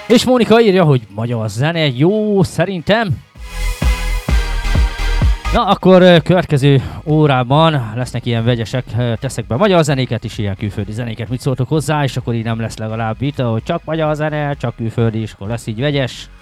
És Mónika írja, hogy magyar zene, jó, szerintem. Na, akkor következő órában lesznek ilyen vegyesek, teszek be magyar zenéket is, ilyen külföldi zenéket, mit szóltok hozzá, és akkor így nem lesz legalább itt, hogy csak magyar zene, csak külföldi, és akkor lesz így vegyes.